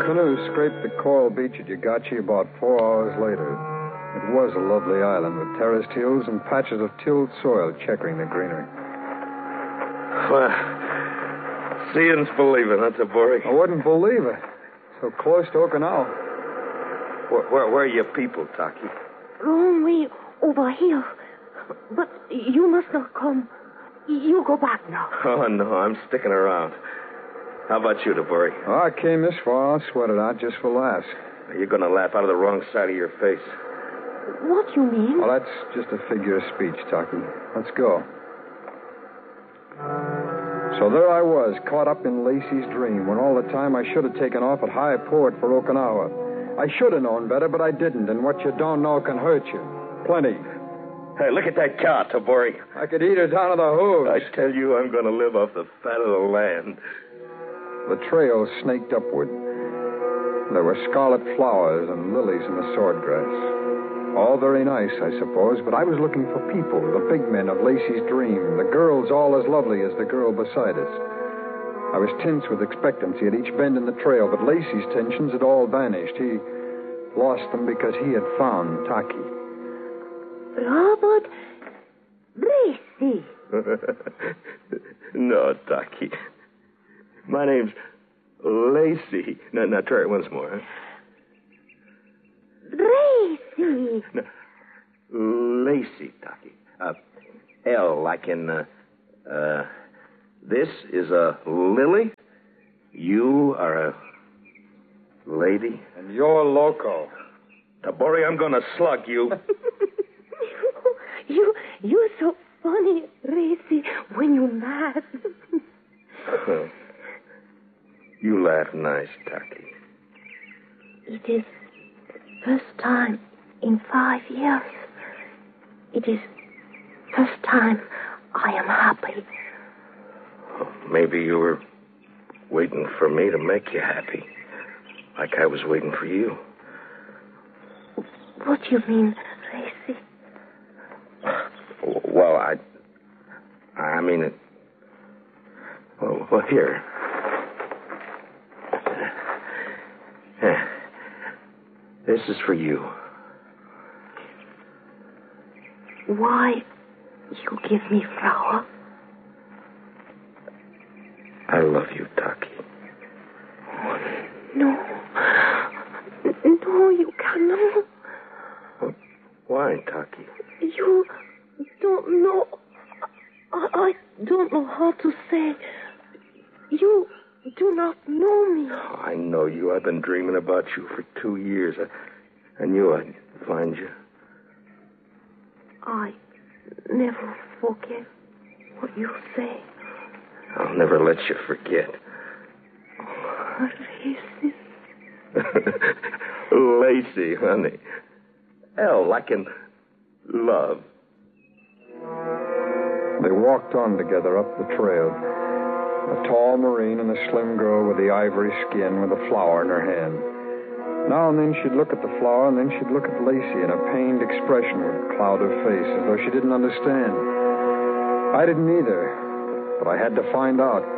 canoe scraped the coral beach at Yagachi about 4 hours later. It was a lovely island with terraced hills and patches of tilled soil checkering the greenery. Well, seeing's believing, huh, Tabori? I wouldn't believe it. So close to Okinawa. Where are your people, Taki? Long way over here. But you must not come. You go back now. Oh, no, I'm sticking around. How about you, Tabori? Oh, I came this far. I'll sweat it out just for laughs. You're going to laugh out of the wrong side of your face. What you mean? Well, that's just a figure of speech, Taki. Let's go. So there I was, caught up in Lacey's dream, when all the time I should have taken off at high port for Okinawa. I should have known better, but I didn't, and what you don't know can hurt you. Plenty. Hey, look at that cow, Tabori. I could eat her down to the hooves. I tell you, I'm going to live off the fat of the land. The trail snaked upward. There were scarlet flowers and lilies in the swordgrass. All very nice, I suppose, but I was looking for people, the big men of Lacey's dream, the girls all as lovely as the girl beside us. I was tense with expectancy at each bend in the trail, but Lacey's tensions had all vanished. He lost them because he had found Taki. Robert Lacey. No, Taki. My name's Lacey. Now try it once more, huh? Lacey. No. Lacey, Taki. L, like in, this is a lily. You are a lady. And you're loco. Tabori, I'm going to slug you. You're so funny, Lacey, when you laugh. You laugh nice, Taki. It is first time in 5 years. It is first time I am happy. Maybe you were waiting for me to make you happy, like I was waiting for you. What do you mean, Lacey? Well, I mean it. Well, here. This is for you. Why you give me flower? I love you, Taki. No. No, you cannot. Why, Taki? You don't know. I don't know how to say. You do not know me. Oh, I know you. I've been dreaming about you for 2 years. I knew I'd find you. I never forget what you say. I'll never let you forget. Oh, Lacey. Lacey, honey. L, like in love. They walked on together up the trail. A tall Marine and a slim girl with the ivory skin with a flower in her hand. Now and then she'd look at the flower, and then she'd look at Lacey in a pained expression would cloud her face as though she didn't understand. I didn't either, but I had to find out.